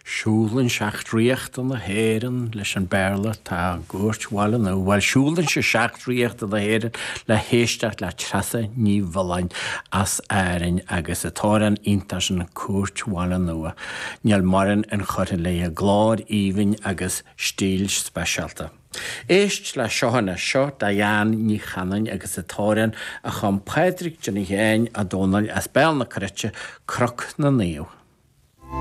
Siúlann seachtríocht an na héireann leis an bearla tá gúirthhála nó bhfuil siúlann se seachtríocht an na héireann le héisteart le trasa ní bhalainn as éireann agus atáran iontas an cuairthhála nua. Níl marin an chuir le a gláir íhainn agus stíl speisialta. Éist le seohanna seo Diane ní chanan agus atáran a chum Padraig Johnny Héin a dónail as béal na crite croc na níomh.